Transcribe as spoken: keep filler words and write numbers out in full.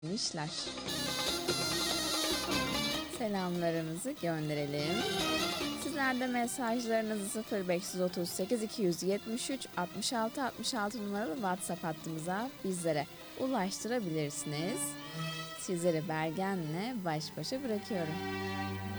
demişler. Selamlarımızı gönderelim. Sizler de mesajlarınızı sıfır beş otuz sekiz iki yüz yetmiş üç altmış altı altmış altı numaralı WhatsApp hattımıza bizlere ulaştırabilirsiniz. Sizleri Bergen'le baş başa bırakıyorum.